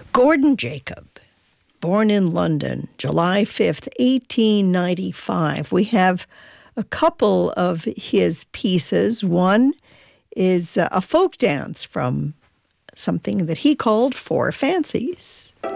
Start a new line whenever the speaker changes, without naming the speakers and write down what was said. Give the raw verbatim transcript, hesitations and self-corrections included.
Gordon Jacob, born in London, July fifth, eighteen ninety-five. We have a couple of his pieces. One is a folk dance from something that he called Four Fancies.